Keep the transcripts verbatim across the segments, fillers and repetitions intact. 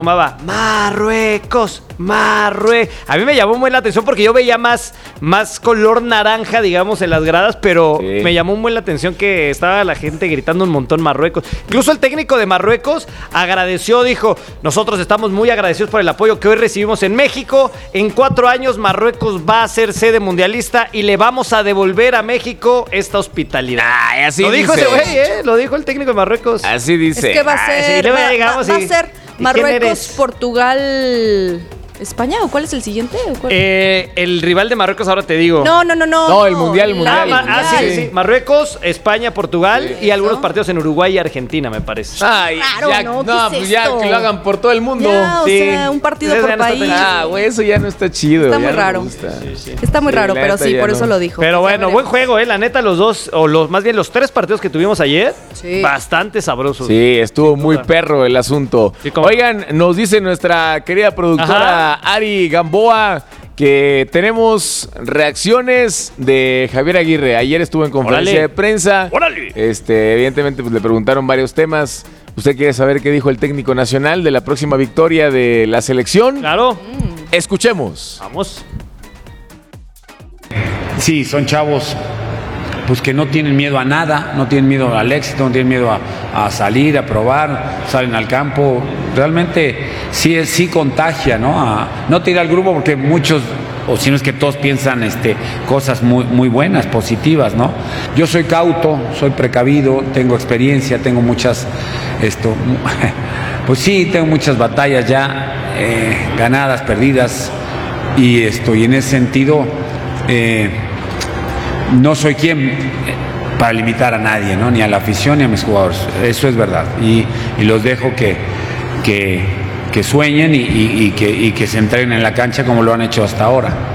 llamaba Marruecos, Marruecos. A mí me llamó muy la atención porque yo veía más, más color naranja, digamos, en las gradas, pero sí. me llamó muy la atención que estaba la gente gritando un montón Marruecos. Incluso el técnico de Marruecos agradeció, dijo, nosotros estamos muy agradecidos por el apoyo que hoy recibimos en México. En cuatro años Marruecos va a ser sede mundialista y le vamos a devolver a México esta hospitalidad. Ay, así lo dijo dice. ese güey, ¿eh? Lo dijo el técnico de Marruecos. Así dice. Es que va a ser, Ay, sí, va, llegamos va, va y, a ser Marruecos, Portugal, España, ¿o cuál es el siguiente? ¿Cuál? Eh, el rival de Marruecos, ahora te digo. No, no, no, no. No, el mundial, el mundial. Ah, ma- ah, sí, Sí. sí. Marruecos, España, Portugal Sí, y algunos eso. partidos en Uruguay y Argentina, me parece. Ay, Claro, ya, ¿no? no, ¿Qué es pues ya esto? que lo hagan por todo el mundo. Ya, o Sí. sea, un partido Eso por ya no está país. tan Ah, güey, eso ya no está chido. Está ya muy no me raro. gusta. Está muy Sí, raro, la pero neta sí, ya por no. eso lo dijo. Pero Ya bueno, veremos. buen juego, ¿eh? La neta, los dos, o los más bien los tres partidos que tuvimos ayer, Sí. bastante sabrosos. Sí, estuvo muy duda. perro el asunto. Sí, cómo- Oigan, nos dice nuestra querida productora Ari Gamboa que tenemos reacciones de Javier Aguirre. Ayer estuvo en conferencia Órale. de prensa. Órale. Este, evidentemente pues, le preguntaron varios temas. ¿Usted quiere saber qué dijo el técnico nacional de la próxima victoria de la selección? Claro. Escuchemos. Vamos. Sí, son chavos pues que no tienen miedo a nada, no tienen miedo al éxito, no tienen miedo a, a salir, a probar, salen al campo. Realmente sí, es- sí contagia, ¿no? A, no te iré al grupo porque muchos, o si no es que todos piensan este, cosas muy, muy buenas, positivas, ¿no? Yo soy cauto, soy precavido, tengo experiencia, tengo muchas, esto, pues sí, tengo muchas batallas ya, eh, ganadas, perdidas, y esto, y en ese sentido, eh, no soy quien eh, para limitar a nadie, ¿no? Ni a la afición ni a mis jugadores. Eso es verdad. Y, y los dejo que, que, que sueñen y, y- y que, y que se entreguen en la cancha como lo han hecho hasta ahora.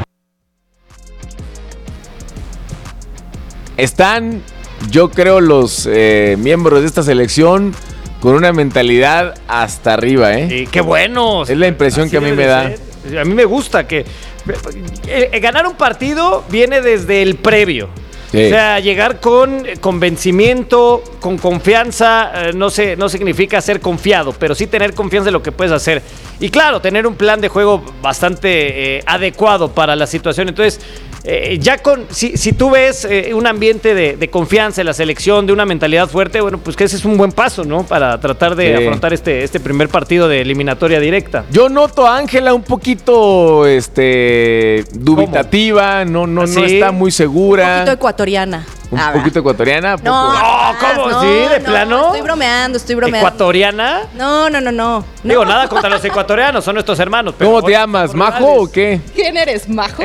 Están, yo creo, los eh, miembros de esta selección con una mentalidad hasta arriba, ¿eh? Sí, qué buenos. Es la impresión que a mí debe me de da. ser. A mí me gusta que eh, eh, ganar un partido viene desde el previo. Sí. O sea, llegar con convencimiento, con confianza, eh, no, sé, no significa ser confiado, pero sí tener confianza en lo que puedes hacer. Y claro, tener un plan de juego bastante eh, adecuado para la situación. Entonces, eh, ya con, si, si tú ves eh, un ambiente de, de confianza en la selección, de una mentalidad fuerte, bueno, pues que ese es un buen paso, ¿no? Para tratar de Sí. afrontar este, este primer partido de eliminatoria directa. Yo noto a Ángela un poquito este, dubitativa, no, no, no ¿Sí? está muy Un segura. poquito ecuatoriana. Un Ah, poquito ecuatoriana. ¿a poco? No, No, ¿cómo? no, ¿Sí? ¿De no, plano? Estoy bromeando, estoy bromeando. ¿Ecuatoriana? No, no, no, no. Digo, No. nada contra los ecuatorianos, son nuestros hermanos. pero ¿Cómo te bueno, llamas? son ¿Majo rurales. o qué? ¿Quién eres, Majo?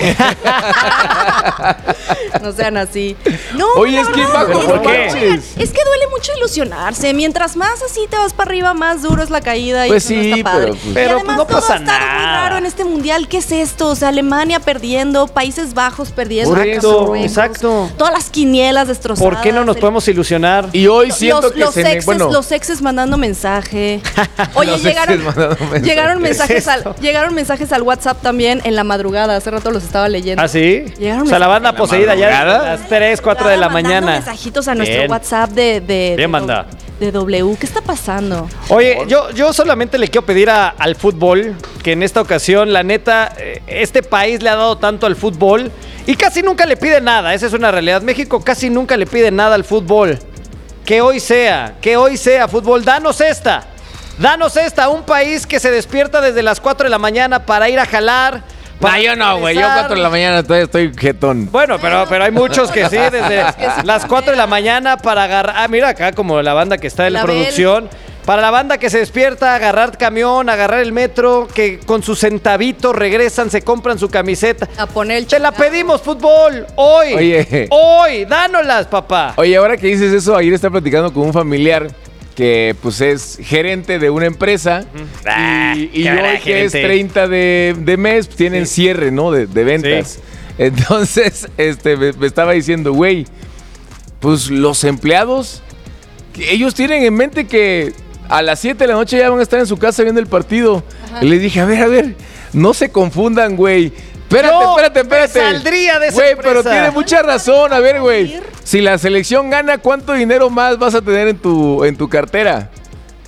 No sean así. No, Oye, la es que, verdad, Majo, es ¿por que- qué? oigan, es que duele mucho ilusionarse. Mientras más así te vas para arriba, más duro es la caída. Pues y eso sí, no está padre. pero, pues- Y Pero, además, pues, no todo pasa ha estado muy nada. raro en este mundial. ¿Qué es esto? O sea, Alemania perdiendo, Países Bajos perdiendo. Correcto, Marruecos, exacto. Todas las quinielas destrozadas. ¿Por qué no nos el- podemos ilusionar? Y hoy siento los, que los se me- exes, bueno, los exes mandando mensaje. Oye, Los llegaron, exes mandando mensaje. llegaron ¿Qué es mensajes al, esto? llegaron mensajes al WhatsApp también en la madrugada. Hace rato los estaba leyendo. ¿Ah, sí? Llegaron O sea, la banda mensajes. poseída ya madrugada? a las tres, cuatro de la Mandando mañana. mensajitos a nuestro Bien. WhatsApp de, de, Bien, de, banda. de W. ¿Qué está pasando? Oye, yo, yo solamente le quiero pedir a- al fútbol que en esta ocasión, la neta, eh, este país le ha dado tanto al fútbol y casi nunca le pide nada. Esa es una realidad. México casi nunca le pide nada al fútbol. Que hoy sea, que hoy sea fútbol. Danos esta. Danos esta. Un país que se despierta desde las cuatro de la mañana para ir a jalar. para No, yo no, güey. Yo regresar. cuatro de la mañana todavía estoy jetón. Bueno, pero, pero hay muchos que sí, desde las cuatro de la mañana para agarrar. Ah, mira acá, como la banda que está en la La Bel. producción. Para la banda que se despierta, agarrar camión, agarrar el metro, que con sus centavitos regresan, se compran su camiseta. A poner el Te la chingado. pedimos, fútbol, hoy. Oye. Hoy, dánoslas, papá. Oye, ahora que dices eso, ayer estaba platicando con un familiar que pues es gerente de una empresa Ah, y, y qué hoy gran que es gerente. treinta de, de mes pues, tienen Sí. cierre, ¿no? De, de ventas. Sí. Entonces, este, me, me estaba diciendo, güey, pues los empleados, que ellos tienen en mente que a las siete de la noche ya van a estar en su casa viendo el partido. Y le dije, a ver, a ver, no se confundan, güey. Espérate, Yo espérate, me espérate. saldría de esa Güey, pero empresa. tiene mucha razón. A ver, güey. Si la selección gana, ¿cuánto dinero más vas a tener en tu, en tu cartera?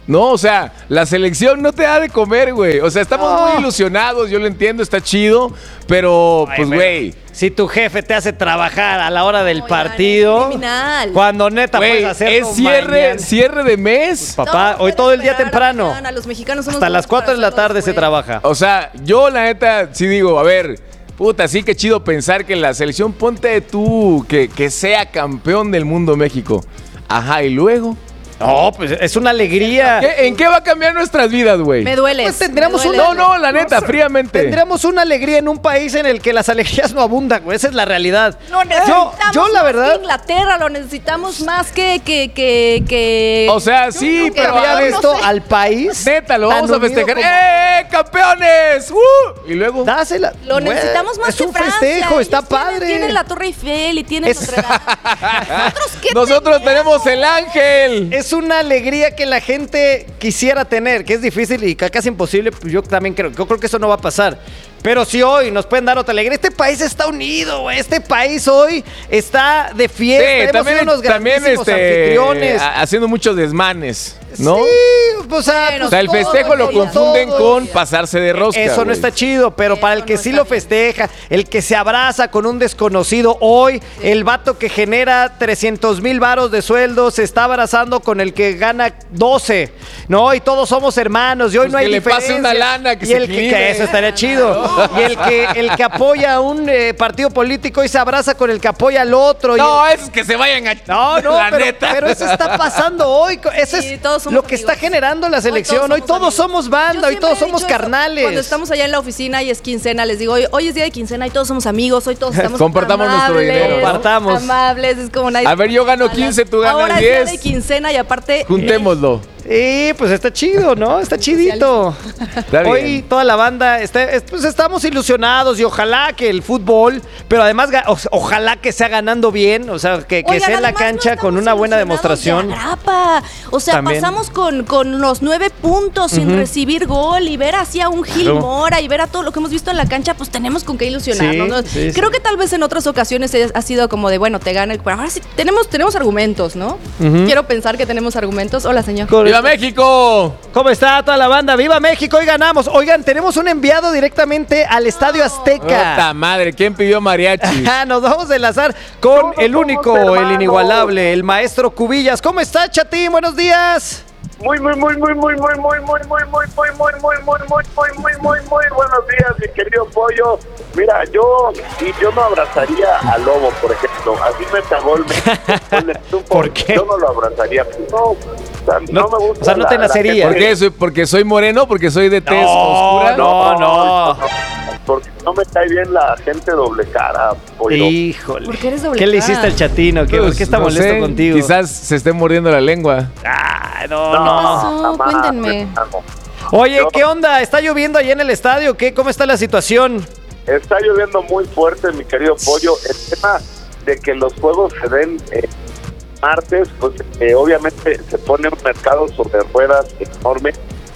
No, o sea, la selección no te da de comer, güey. O sea, estamos No. muy ilusionados, yo lo entiendo, está chido, pero Ay, pues, pero güey. Si tu jefe te hace trabajar a la hora del No, ya, partido, criminal. cuando neta Güey, puedes hacer es cierre, cierre de mes. Papá, No, hoy puedes todo el día esperar temprano. mañana, los mexicanos somos Hasta las buenos cuatro para de la hacerlo tarde se después. trabaja. O sea, yo la neta sí digo, a ver, puta, sí que chido pensar que la selección, ponte tú, que, que sea campeón del mundo México. Ajá, y luego. No, pues es una alegría. ¿Qué- ¿En qué va a cambiar nuestras vidas, güey? Me duele. Pues tendríamos un- No, no, la neta, fríamente. Tendríamos una alegría en un país en el que las alegrías no abundan, güey. Esa es la realidad. Lo Yo, necesitamos yo la más verdad. que Inglaterra, lo necesitamos más que. que, que, que... O sea, Yo sí, nunca pero había a ver, visto no sé. al país. neta, lo tan vamos a unido festejar. como- ¡Eh, campeones! ¡Uh! Y luego. Dásela. Lo Güey, necesitamos más es que un Francia. festejo, está Ellos tienen- padre. Tienen la Torre Eiffel y tienen Es- Notre Dame. ¿Nosotros qué Nosotros tenemos el ángel. Es una alegría que la gente quisiera tener, que es difícil y ca- casi imposible. Pues yo también creo, yo creo que eso no va a pasar. Pero si hoy nos pueden dar otra alegría, este país está unido, güey. Este país hoy está de fiesta. Sí, Hemos también, sido unos también grandísimos este, anfitriones. ha- haciendo muchos desmanes, ¿no? Sí, o sea, Bueno, O sea, el todo, festejo lo todo, confunden todo. con pasarse de rosca. eso no güey. está chido, pero Eso para el que no sí está lo bien. festeja, el que se abraza con un desconocido hoy, el vato que genera trescientos mil varos de sueldo se está abrazando con el que gana doce, ¿no? Y todos somos hermanos y hoy Pues no hay que le pase diferencia. una lana, que y se el que, equilibre. que eso estaría chido. Y el que, el que apoya a un eh, partido político y se abraza con el que apoya al otro. y No, el- esos que se vayan a. No, no, la pero, neta. pero eso está pasando hoy. Eso Sí, es todos somos lo que amigos. está generando la Hoy selección. Hoy todos amigos. somos banda, Yo hoy siempre todos he somos dicho eso. carnales. Cuando estamos allá en la oficina y es quincena, les digo, hoy, hoy es día de quincena y todos somos amigos, hoy todos estamos Compartamos nuestro amables, dinero, ¿no? Compartamos. Amables, es como nadie. A ver, yo gano quince, tú ganas Ahora diez. es día de quincena y aparte. Juntémoslo. Sí, pues está chido, ¿no? Está chidito. Está Hoy bien. toda la banda, está, es- pues estamos ilusionados y ojalá que el fútbol, pero además ga- o- ojalá que sea ganando bien, o sea, que, que Oigan, sea en la además, no cancha con estamos una buena ilusionados demostración. de agrapa. O sea, También. pasamos con, con los nueve puntos sin recibir gol y ver así a un Gil Claro. Mora y ver a todo lo que hemos visto en la cancha, pues tenemos con qué ilusionarnos. Sí, ¿no? sí, Creo sí. que tal vez en otras ocasiones es- ha sido como de, bueno, te gana el... Pero ahora sí, tenemos, tenemos argumentos, ¿no? Ujú. Quiero pensar que tenemos argumentos. Hola, señor. ¡Viva México! ¿Cómo está toda la banda? ¡Viva México! Hoy ganamos. Oigan, tenemos un enviado directamente al Estadio Azteca. ¡Puta madre! ¿Quién pidió mariachi? Ah, nos vamos a enlazar con el único, el inigualable, el maestro Cubillas. ¿Cómo está, Chatín? Buenos días. Muy, muy, muy, muy, muy, muy, muy, muy, muy, muy, muy, muy, muy, muy, muy, muy, muy, muy, muy buenos días, mi querido Pollo. Mira, yo, si yo no abrazaría a Lobo, por ejemplo, así me cagó el México. ¿Por qué? Yo no lo abrazaría. No, o sea, no, No, me gusta. o sea, no te nacería. ¿Por qué? Soy- ¿Porque soy moreno? ¿Porque soy de tez No, oscura? no, no. Porque no me cae bien la gente doble cara, Pollo. Híjole. ¿Por qué eres doble ¿Qué le cara? hiciste al Chatino? ¿Qué, ¿Por Pues, qué está no molesto sé, contigo? Quizás se esté mordiendo la lengua. Ay, no, No, no. pasó? jamás, Cuéntenme. hermano. Oye, Yo- ¿qué onda? ¿Está lloviendo allá en el estadio? ¿Qué? ¿Cómo está la situación? Está lloviendo muy fuerte, mi querido Pollo. El tema de que los juegos se den eh, martes, pues eh, obviamente se pone un mercado sobre ruedas enorme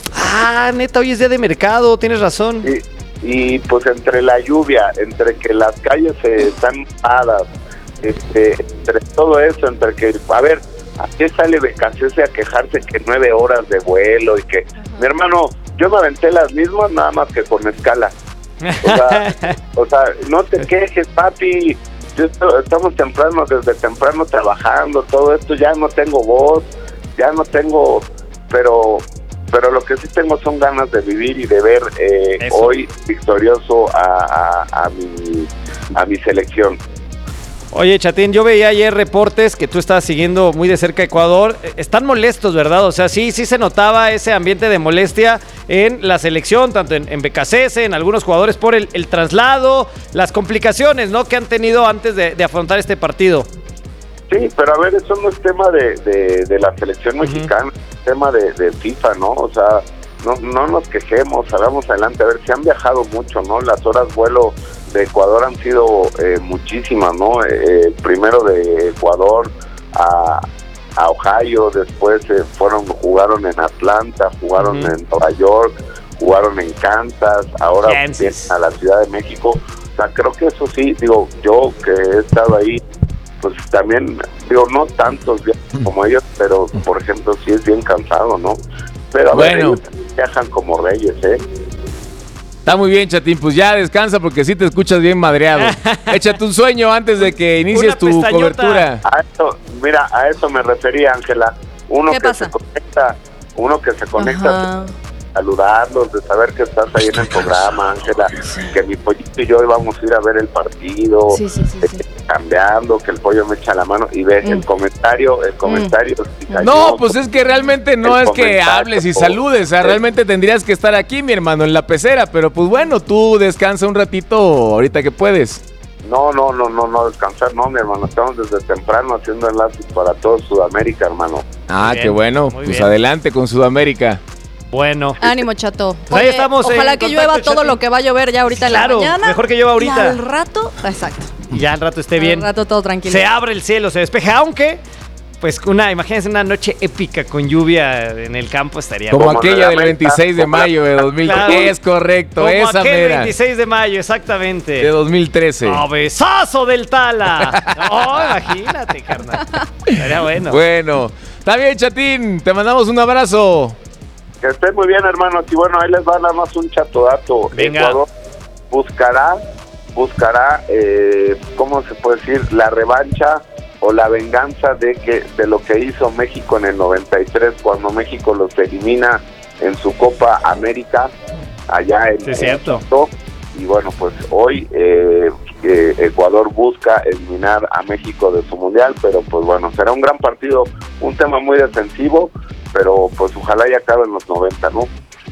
Ah, neta, hoy es día de mercado, tienes razón. y, y pues entre la lluvia, entre que las calles eh, están mojadas, este, entre todo eso, entre que, a ver, ¿a qué sale Becasese a quejarse que nueve horas de vuelo y que, mi hermano, yo me aventé las mismas nada más que con escala. O sea, o sea, no te quejes, papi. Yo esto- estamos temprano, desde temprano trabajando, todo esto, ya no tengo voz, ya no tengo, pero pero lo que sí tengo son ganas de vivir y de ver eh, Eso. hoy victorioso a, a, a mi a mi selección. Oye, Chatín, yo veía ayer reportes que tú estabas siguiendo muy de cerca Ecuador. Eh, Están molestos, ¿verdad? O sea, sí, sí se notaba ese ambiente de molestia en la selección, tanto en, en Becasese, en algunos jugadores por el, el traslado, las complicaciones, ¿no? Que han tenido antes de, de afrontar este partido. Sí, pero a ver, eso no es tema de, de, de la selección mexicana, es tema de, de FIFA, ¿no? O sea, no, no nos quejemos, salgamos adelante. A ver, se han viajado mucho, ¿no? Las horas vuelo de Ecuador han sido eh, muchísimas, ¿no? Eh, primero de Ecuador a, a Ohio, después eh, fueron jugaron en Atlanta, jugaron Ujú. en Nueva York, jugaron en Kansas, ahora Kansas. vienen a la Ciudad de México. O sea, creo que eso sí, digo, yo que he estado ahí, pues también, digo, no tantos viajes como ellos, pero por ejemplo sí es bien cansado, ¿no? Pero a Bueno. ver, ellos viajan como reyes, ¿eh? Está muy bien, Chatín. Pues ya descansa porque sí te escuchas bien madreado. Échate un sueño antes de que inicies Una tu pestañota. cobertura. A eso, mira, a eso me refería, Ángela. Uno ¿Qué que pasa? se conecta, uno que se conecta, Ajá. saludarlos, de saber que estás ahí en el programa, Ángela, que mi pollito y yo íbamos a ir a ver el partido, Sí, sí, sí, sí. eh, cambiando, que el pollo me echa la mano y ves Mm. el comentario, el comentario. cizañoso. No, pues es que realmente no El es que comentario, hables y po. saludes. O sea, Sí. realmente tendrías que estar aquí, mi hermano, en la pecera. Pero pues bueno, tú descansa un ratito ahorita que puedes. No, no, no, no, no, descansar, no, mi hermano, estamos desde temprano haciendo enlaces para todo Sudamérica, hermano. Ah, bien, qué bueno. muy Pues bien. adelante con Sudamérica. Bueno. Ánimo, chato. Pues ahí estamos Ojalá en que contacto, llueva todo Chatín. lo que va a llover ya ahorita Claro, en la mañana. mejor que llueva ahorita. Y al rato, exacto. Y ya al rato esté bien. Al rato todo tranquilo. Se abre el cielo, se despeja, aunque, pues una, imagínense una noche épica con lluvia en el campo estaría Como Como aquella del la venta, veintiséis de como la- mayo de dos mil trece. Claro. Es correcto, como esa aquel mera. veintiséis de mayo, exactamente. De dos mil trece. ¡Cabezazo del Tala! No, imagínate, carnal. Estaría bueno. Bueno, está bien, Chatín. Te mandamos un abrazo. Que estén muy bien, hermanos, y bueno, ahí les va nada más un chato dato. Venga. Ecuador buscará, buscará, eh, ¿cómo se puede decir? La revancha o la venganza de que de lo que hizo México en el noventa y tres, cuando México los elimina en su Copa América, allá en Sí, es cierto. en Quito. Y bueno, pues hoy eh, eh, Ecuador busca eliminar a México de su mundial, pero pues bueno, será un gran partido, un tema muy defensivo, pero pues ojalá ya acabe en los noventa, ¿no?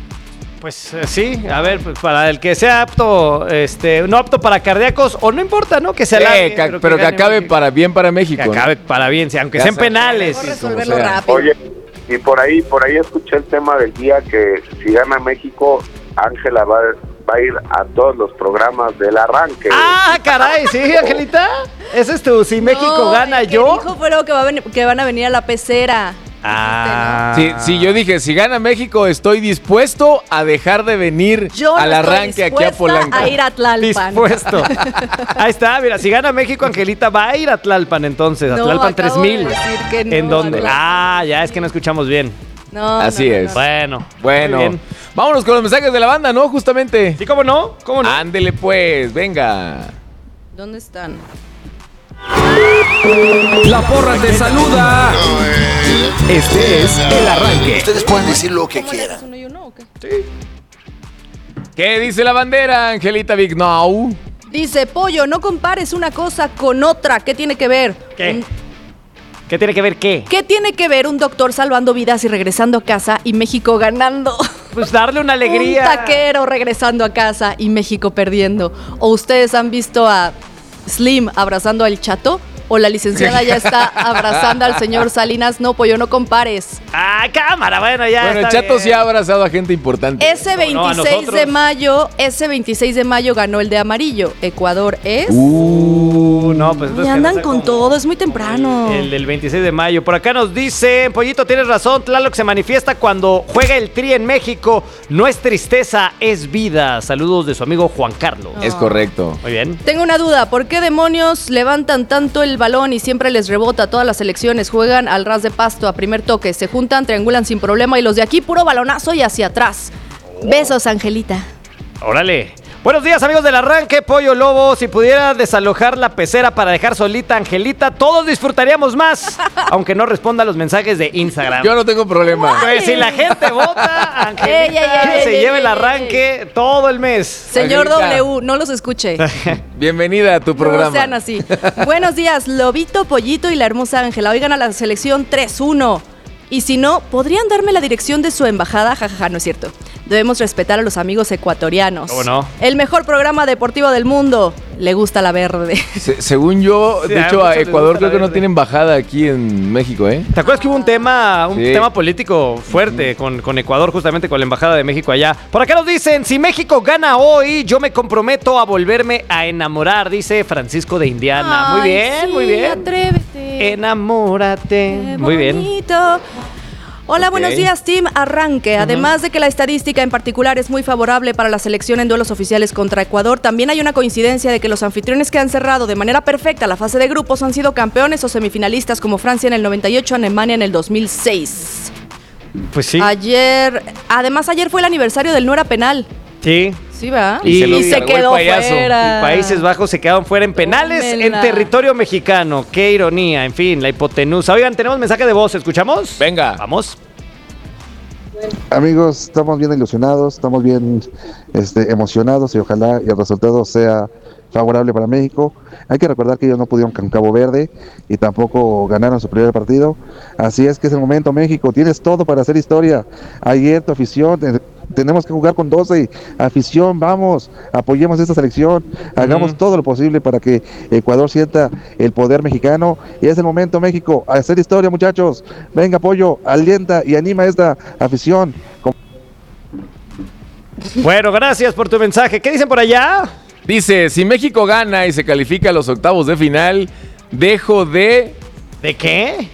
Pues eh, sí, a ver, pues, para el que sea apto, este, no apto para cardíacos, o no importa, ¿no? Que se Eh, alargue, ca- pero que, gane acabe México. para bien para México. Que ¿no? acabe para bien, sí, aunque Ya sean sabes. penales. Mejor sí, como resolverlo sea. rápido. Oye, y por ahí, por ahí escuché el tema del día que si gana México, Ángela va, va a ir a todos los programas del arranque. Ah, caray, sí, Angelita. Ese es tu, si México No, gana el que yo. dijo fue luego que, va a venir- que van a venir a la pecera. Ah. Sí, sí, yo dije, si gana México, estoy dispuesto a dejar de venir Yo al no estoy arranque aquí a dispuesta Polanco. a ir a Tlalpan. Dispuesto. Ahí está, mira, si gana México, Angelita va a ir a Tlalpan entonces, a No, Tlalpan acabo tres mil. de decir que no, ¿En dónde? Tlalpan. Ah, ya es que no escuchamos bien. No, Así no, no, es. no. Bueno. Bueno, muy bien. vámonos con los mensajes de la banda, ¿no? Justamente. ¿Sí, cómo no? ¿Cómo no? Ándele pues, venga. ¿Dónde están? La porra te saluda. Este es el arranque. Ustedes pueden decir lo que ¿Cómo le quieran. haces uno y uno o qué? ¿Qué dice la bandera, Angelita Big Now? Dice, Pollo, no compares una cosa con otra. ¿Qué tiene que ver? ¿Qué? Un- ¿Qué tiene que ver qué? ¿Qué tiene que ver un doctor salvando vidas y regresando a casa y México ganando? Pues darle una alegría. Un taquero regresando a casa y México perdiendo. ¿O ustedes han visto a Slim abrazando al Chato? ¿O la licenciada ya está abrazando al señor Salinas? No, Pollo, no compares. Ah, cámara, bueno, ya. Bueno, el está Chato bien. sí ha abrazado a gente importante. Ese No, no, a veintiséis de nosotros. mayo, ese veintiséis de mayo ganó el de amarillo. Ecuador es... Uh, no, pues y entonces que andan no sea con como todo, es muy temprano. El del veintiséis de mayo. Por acá nos dice, Pollito, tienes razón, Tlaloc se manifiesta cuando juega el Tri en México. No es tristeza, es vida. Saludos de su amigo Juan Carlos. Es correcto. Muy bien. Tengo una duda, ¿por qué demonios levantan tanto el balón y siempre les rebota a todas las selecciones? Juegan al ras de pasto a primer toque, se juntan, triangulan sin problema y los de aquí puro balonazo y hacia atrás. Besos, Angelita. Órale. Buenos días, amigos del arranque, Pollo Lobo. Si pudiera desalojar la pecera para dejar solita a Angelita, todos disfrutaríamos más. Aunque no responda a los mensajes de Instagram. Yo no tengo problema. Pues si la gente vota, Angelita Ey, ey, ey, se ey, lleva ey, el arranque todo el mes. Señor Angelita. W, no los escuche. Bienvenida a tu programa. No sean así. Buenos días, Lobito, Pollito y la hermosa Ángela. Oigan a la selección tres uno. Y si no, ¿podrían darme la dirección de su embajada? Jajaja, no es cierto. Debemos respetar a los amigos ecuatorianos. ¿Cómo no? El mejor programa deportivo del mundo. Le gusta la verde. Se- según yo, Sí, de a hecho, muchos a les Ecuador gusta creo la que no verde. tiene embajada aquí en México, ¿eh? ¿Te acuerdas que hubo un tema, un Sí. tema político fuerte con, con Ecuador, justamente con la Embajada de México allá? Por acá nos dicen, si México gana hoy, yo me comprometo a volverme a enamorar, dice Francisco de Indiana. muy Ay, bien, sí, muy bien. Atrévete. Enamórate. Qué Muy bien. bonito. Hola, Ok. buenos días, Team Arranque. Además de que la estadística en particular es muy favorable para la selección en duelos oficiales contra Ecuador, también hay una coincidencia de que los anfitriones que han cerrado de manera perfecta la fase de grupos han sido campeones o semifinalistas como Francia en el noventa y ocho, Alemania en el dos mil seis. Pues sí. Ayer, además ayer fue el aniversario del no era penal. Sí. Sí, ¿verdad? Y, se, y se quedó fuera. Y Países Bajos se quedaron fuera en penales Tómela. en territorio mexicano. Qué ironía, en fin, la hipotenusa. Oigan, tenemos mensaje de voz, ¿escuchamos? Venga. Vamos. Amigos, estamos bien ilusionados, estamos bien este, emocionados y ojalá y el resultado sea favorable para México. Hay que recordar que ellos no pudieron con Cabo Verde y tampoco ganaron su primer partido. Así es que es el momento, México. Tienes todo para hacer historia. Ayer tu afición, eh, tenemos que jugar con doce. Afición, vamos, apoyemos esta selección. Hagamos uh-huh. todo lo posible para que Ecuador sienta el poder mexicano. Y es el momento, México, a hacer historia, muchachos. Venga, apoyo, alienta y anima a esta afición. Bueno, gracias por tu mensaje. ¿Qué dicen por allá? Dice, si México gana y se califica a los octavos de final, dejo de... ¿De qué?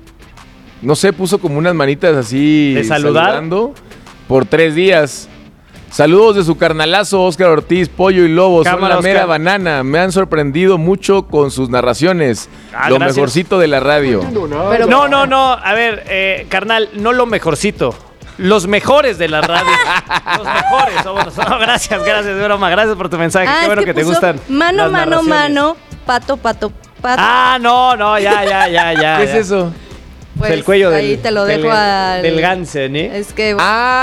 No sé, puso como unas manitas así... ¿De saludar? Saludando por tres días. Saludos de su carnalazo, Óscar Ortiz, Pollo y Lobo. Cámara, son la Oscar. Mera banana. Me han sorprendido mucho con sus narraciones. Ah, lo gracias. Mejorcito de la radio. Pero, no, no, no. A ver, eh, carnal, no lo mejorcito. Los mejores de la radio. Los mejores. Somos, no, gracias, gracias, de broma. Gracias por tu mensaje. Ah, Qué bueno que, que te gustan. Mano, mano, mano, pato, pato, pato. Ah, no, no, ya, ya, ya, ya. ¿Qué ya. es eso? Pues el cuello ahí del, te lo dejo del, al... del Gansen, ¿eh? Es que...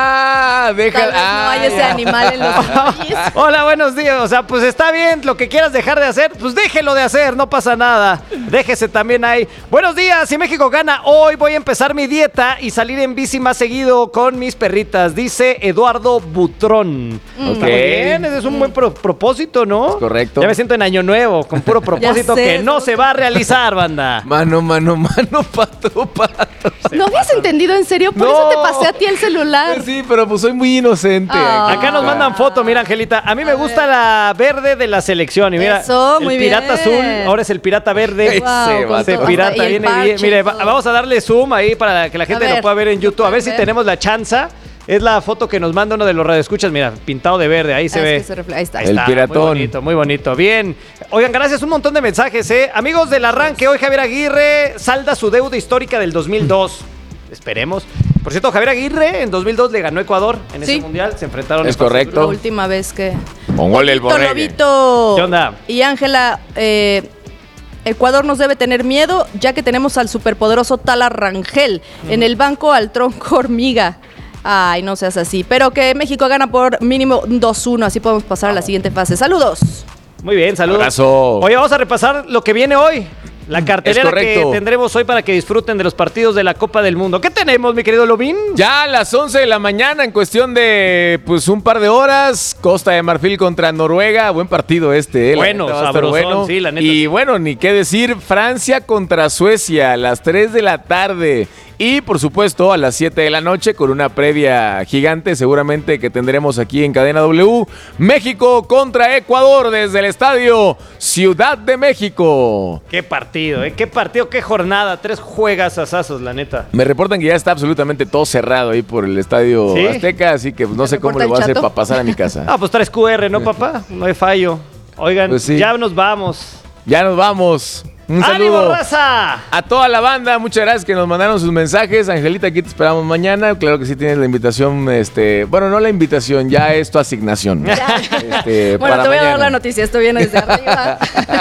Ah, deja... Tal vez ah, no hay ese ya. animal en los emojis. Hola, buenos días. O sea, pues está bien, lo que quieras dejar de hacer, pues déjelo de hacer, no pasa nada. Déjese también ahí. Buenos días, si México gana hoy voy a empezar mi dieta y salir en bici más seguido con mis perritas, dice Eduardo Butrón. Ok. Está muy bien, ese es un buen pro- propósito, ¿no? Es correcto. Ya me siento en año nuevo, con puro propósito sé, que no ¿no? se va a realizar, banda. Mano, mano, mano, pato, pato. ¿No habías entendido en serio? Por No. eso te pasé a ti el celular. Sí, pero pues soy muy inocente. Ah. Acá nos mandan foto, mira, Angelita. A mí me gusta la verde de la selección. Y mira, Eso, muy el pirata bien. azul, ahora es el pirata verde. Ese con Ese todo. pirata Y el viene parche bien. Mire, y va- todo. vamos a darle zoom ahí para que la gente A ver, lo pueda ver en YouTube. A ver si ver. tenemos la chanza. Es la foto que nos manda uno de los radioescuchas. Mira, pintado de verde, ahí se Ah, es ve. que se refleja. Ahí está. Ahí El está, piratón. Muy bonito, muy bonito. Bien. Oigan, gracias. Un montón de mensajes, ¿eh? Amigos del arranque, hoy Javier Aguirre salda su deuda histórica del dos mil dos. Esperemos. Por cierto, Javier Aguirre en dos mil dos le ganó a Ecuador en Sí. ese mundial. Se enfrentaron Es en fase de correcto. La grupos. última vez que... Con gol el Lobito, Borrego. Lobito. ¿Qué onda? Y Ángela, eh, Ecuador nos debe tener miedo, ya que tenemos al superpoderoso Tala Rangel. En el banco al tronco hormiga. Ay, no seas así. Pero que México gana por mínimo dos uno, así podemos pasar a la siguiente fase. Saludos. Muy bien, saludos. Abrazo. Oye, vamos a repasar lo que viene hoy. La cartelera que correcto. tendremos hoy para que disfruten de los partidos de la Copa del Mundo. ¿Qué tenemos, mi querido Lobín? Ya a las once de la mañana, en cuestión de pues un par de horas, Costa de Marfil contra Noruega. Buen partido este, ¿eh? La Bueno, neta va a estar sabrosón, sí, la neta. Y bueno, ni qué decir, Francia contra Suecia a las tres de la tarde. Y por supuesto a las siete de la noche con una previa gigante seguramente que tendremos aquí en Cadena W. México contra Ecuador desde el estadio Ciudad de México. Qué partido, ¿eh? Qué partido, qué jornada. Tres juegas asazos, la neta. Me reportan que ya está absolutamente todo cerrado ahí por el estadio ¿Sí? Azteca, así que pues, no ¿Te sé cómo reporta le voy a el hacer chato? para pasar a mi casa. Ah, pues traes Q R, ¿no, papá? No hay fallo. Oigan, Pues sí. ya nos vamos. Ya nos vamos. Un ¡Ánimo, saludo raza! a toda la banda. Muchas gracias que nos mandaron sus mensajes. Angelita, aquí te esperamos mañana. Claro que sí tienes la invitación. Este, bueno, no la invitación, ya es tu asignación. Este, Bueno, para te voy a dar mañana. la noticia, esto viene desde arriba.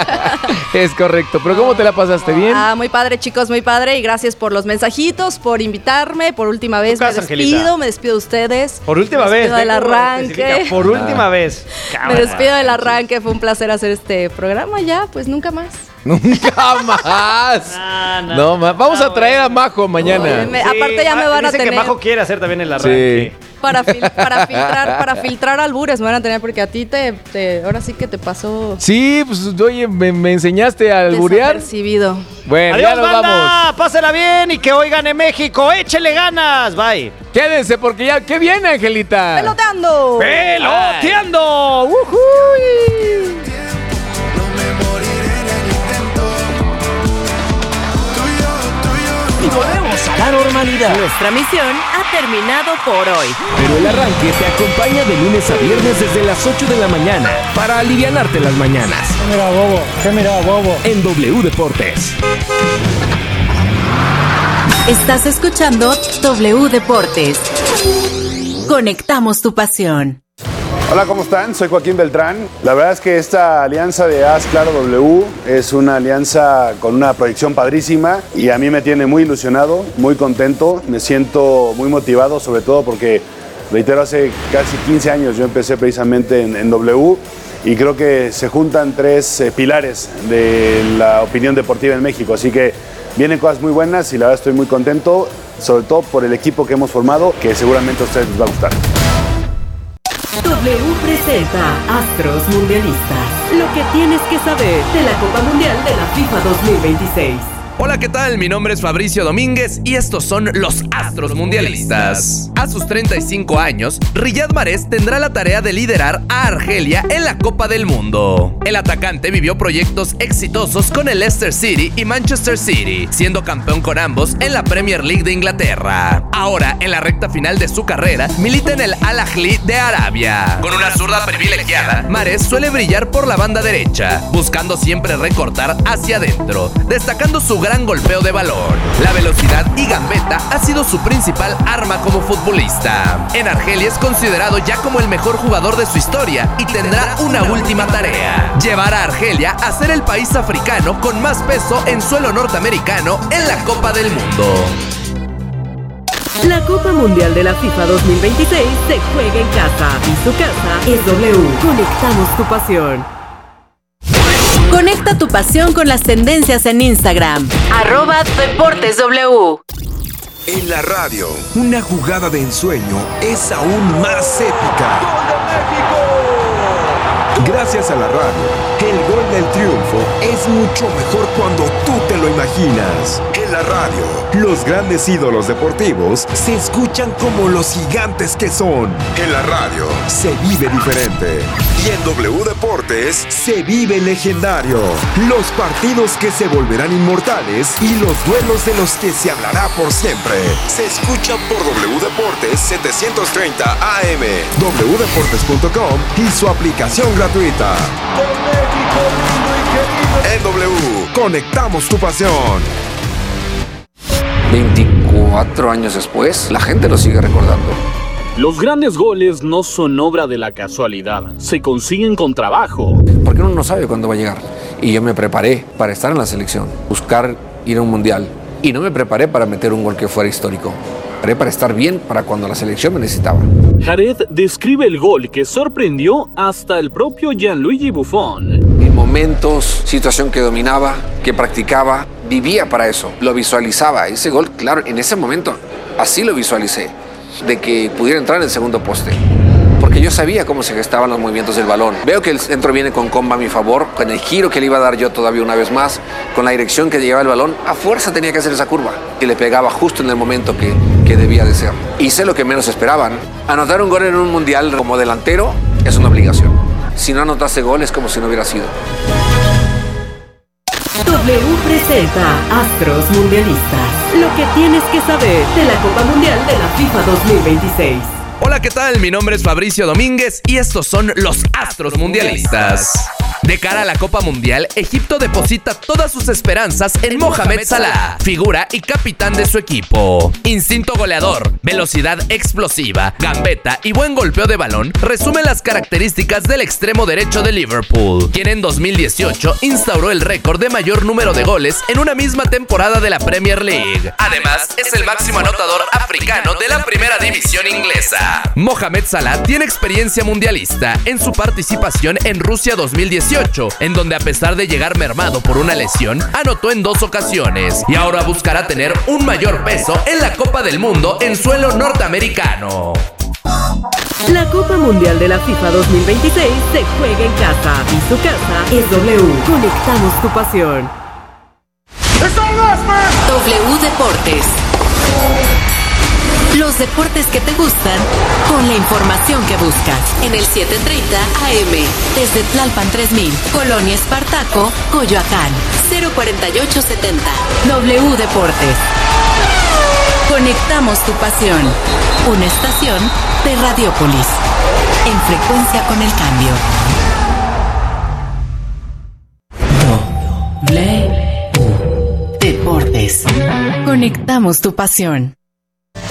Es correcto. Pero ¿cómo te la pasaste? ¿Bien? Ah, muy padre, chicos, muy padre. Y gracias por los mensajitos, por invitarme. Por última vez Tu casa, me despido, Angelita. me despido de ustedes. Por última me vez. despido del ¿eh? ¿Cómo arranque. especifica? Por última vez. Me Cámara. despido del arranque, fue un placer hacer este programa ya, pues nunca más. Nunca más. No, no, No, ma- vamos no, a traer a bueno. Majo mañana. Me- aparte ya me Ma- van a dice tener- que Majo quiere hacer también el arranque. Sí. Para, fil- para filtrar, para filtrar albures me van a tener, porque a ti te, te ahora sí que te pasó Sí, pues oye, me, me enseñaste a alburear. desapercibido. Bueno, Adiós, ya nos banda. vamos. Pásela bien y que hoy gane México. Échele ganas. Bye. Quédense porque ya, ¿qué viene, Angelita? ¡Peloteando! ¡Peloteando! ¡Ujuy! Y volvemos a la normalidad. Nuestra misión ha terminado por hoy. Pero el arranque te acompaña de lunes a viernes desde las ocho de la mañana para alivianarte las mañanas. Mira, bobo, ¿qué mira, bobo? En W Deportes. Estás escuchando W Deportes. Conectamos tu pasión. Hola, ¿cómo están? Soy Joaquín Beltrán. La verdad es que esta alianza de Haz Claro W es una alianza con una proyección padrísima y a mí me tiene muy ilusionado, muy contento, me siento muy motivado, sobre todo porque, reitero, hace casi quince años yo empecé precisamente en, en W y creo que se juntan tres eh, pilares de la opinión deportiva en México, así que vienen cosas muy buenas y la verdad estoy muy contento, sobre todo por el equipo que hemos formado, que seguramente a ustedes les va a gustar. W presenta Astros Mundialistas. Lo que tienes que saber de la Copa Mundial de la FIFA dos mil veintiséis. Hola, ¿qué tal? Mi nombre es Fabricio Domínguez y estos son los Astros Mundialistas. A sus treinta y cinco años, Riyad Mahrez tendrá la tarea de liderar a Argelia en la Copa del Mundo. El atacante vivió proyectos exitosos con el Leicester City y Manchester City, siendo campeón con ambos en la Premier League de Inglaterra. Ahora, en la recta final de su carrera, milita en el Al Ahly de Arabia. Con una zurda privilegiada, Mahrez suele brillar por la banda derecha, buscando siempre recortar hacia adentro, destacando su gran golpeo de balón. La velocidad y gambeta ha sido su principal arma como futbolista. En Argelia es considerado ya como el mejor jugador de su historia y tendrá una última tarea: llevar a Argelia a ser el país africano con más peso en suelo norteamericano en la Copa del Mundo. La Copa Mundial de la FIFA dos mil veintiséis se juega en casa y su casa es W. Conectamos tu pasión. Conecta tu pasión con las tendencias en Instagram. Arroba Deportes W. En la radio, una jugada de ensueño es aún más épica. ¡Gol de México! Gracias a la radio, el gol del triunfo es mucho mejor cuando tú te lo imaginas. En la radio, los grandes ídolos deportivos se escuchan como los gigantes que son. En la radio, se vive diferente. Y en W Deportes, se vive legendario. Los partidos que se volverán inmortales y los duelos de los que se hablará por siempre. Se escuchan por W Deportes setecientos treinta A M, w deportes punto com y su aplicación gratuita. En W, conectamos tu pasión. veinticuatro años después, la gente lo sigue recordando. Los grandes goles no son obra de la casualidad, se consiguen con trabajo. Porque uno no sabe cuándo va a llegar. Y yo me preparé para estar en la selección, buscar ir a un mundial. Y no me preparé para meter un gol que fuera histórico. Me preparé para estar bien para cuando la selección me necesitaba. Jared describe el gol que sorprendió hasta el propio Gianluigi Buffon. En momentos, situación que dominaba, que practicaba, vivía para eso, lo visualizaba. Ese gol, claro, en ese momento, así lo visualicé, de que pudiera entrar en el segundo poste. Porque yo sabía cómo se gestaban los movimientos del balón. Veo que el centro viene con comba a mi favor, con el giro que le iba a dar yo todavía una vez más, con la dirección que llevaba el balón, a fuerza tenía que hacer esa curva. Y le pegaba justo en el momento que, que debía de ser. Hice lo que menos esperaban. Anotar un gol en un mundial como delantero es una obligación. Si no anotaste gol es como si no hubiera sido. W presenta Astros Mundialistas. Lo que tienes que saber de la Copa Mundial de la FIFA dos mil veintiséis. Hola, ¿qué tal? Mi nombre es Fabricio Domínguez y estos son los Astros Mundialistas. De cara a la Copa Mundial, Egipto deposita todas sus esperanzas en Mohamed Salah, figura y capitán de su equipo. Instinto goleador, velocidad explosiva, gambeta y buen golpeo de balón resumen las características del extremo derecho de Liverpool, quien en dos mil dieciocho instauró el récord de mayor número de goles en una misma temporada de la Premier League. Además, es el máximo anotador africano de la primera división inglesa. Mohamed Salah tiene experiencia mundialista en su participación en Rusia dos mil dieciocho, en donde a pesar de llegar mermado por una lesión, anotó en dos ocasiones y ahora buscará tener un mayor peso en la Copa del Mundo en suelo norteamericano. La Copa Mundial de la FIFA dos mil veintiséis se juega en casa y su casa es W. Conectamos tu pasión. W Deportes. Los deportes que te gustan con la información que buscas. En el siete treinta A M. Desde Tlalpan tres mil. Colonia Espartaco, Coyoacán. cero cuarenta y ocho setenta. W Deportes. Conectamos tu pasión. Una estación de Radiopolis. En frecuencia con el cambio. W Deportes. veintiséis. Conectamos tu pasión.